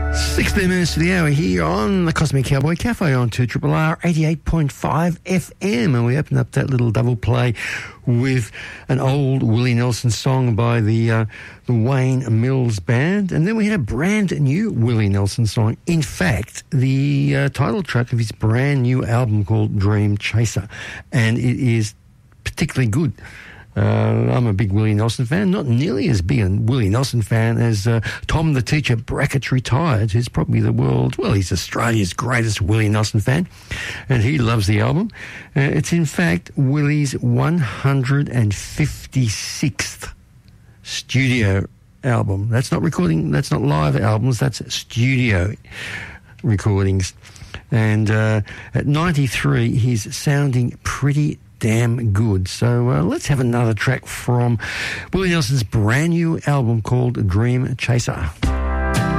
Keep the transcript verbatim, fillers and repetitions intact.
sixteen minutes to the hour here on the Cosmic Cowboy Cafe on two R R R eighty-eight point five F M, and we open up that little double play with an old Willie Nelson song by the uh, the Wayne Mills Band, and then we had a brand new Willie Nelson song. In fact, the uh, title track of his brand new album called Dream Chaser, and it is particularly good. Uh, I'm a big Willie Nelson fan, not nearly as big a Willie Nelson fan as uh, Tom the Teacher Brackett Retired, who's probably the world's, well, he's Australia's greatest Willie Nelson fan, and he loves the album. Uh, it's in fact Willie's one hundred fifty-sixth studio album. That's not recording, that's not live albums, that's studio recordings. And uh, at ninety-three, he's sounding pretty damn good. So uh, let's have another track from Willie Nelson's brand new album called Dream Chaser.